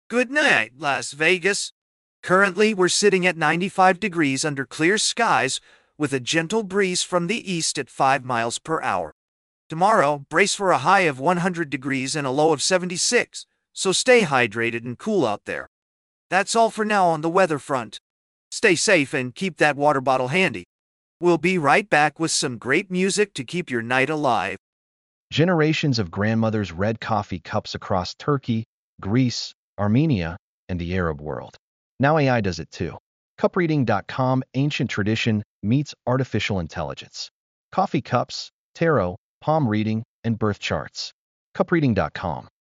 Good night, Las Vegas. Currently, we're sitting at 95 degrees under clear skies with a gentle breeze from the east at 5 miles per hour. Tomorrow, brace for a high of 100 degrees and a low of 76, so stay hydrated and cool out there. That's all for now on the weather front. Stay safe and keep that water bottle handy. We'll be right back with some great music to keep your night alive. Generations of grandmothers read coffee cups across Turkey, Greece, Armenia, and the Arab world. Now AI does it too. Cupreading.com, ancient tradition meets artificial intelligence. Coffee cups, tarot, palm reading, and birth charts. Cupreading.com.